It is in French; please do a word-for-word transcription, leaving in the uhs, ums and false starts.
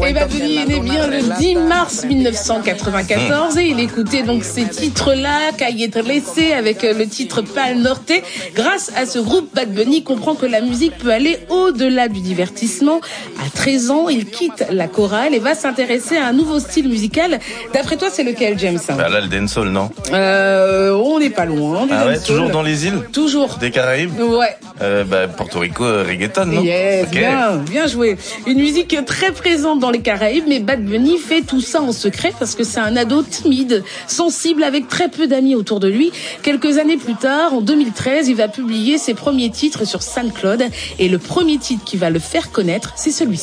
Et Bad Bunny est né bien le dix mars mille neuf cent quatre-vingt-quatorze et il écoutait donc ces titres-là, Calle trece avec le titre Pal Norte. Grâce à ce groupe, Bad Bunny comprend que la musique peut aller au-delà du divertissement. À treize ans, il quitte la chorale et va s'intéresser à un nouveau style musical. D'après toi, c'est lequel, James? Bah là, le dancehall, non? Euh, on n'est pas loin. Du ah ouais, dancehall. Toujours dans les îles? Toujours. Des Caraïbes? Ouais. Euh, bah, Porto Rico, euh, reggaeton, non? Yes, okay. bien, bien joué. Une musique très présente dans les Caraïbes, mais Bad Bunny fait tout ça en secret parce que c'est un ado timide, sensible, avec très peu d'amis autour de lui. Quelques années plus tard, en deux mille treize, il va publier ses premiers titres sur SoundCloud et le premier titre qui va le faire connaître, c'est celui-ci.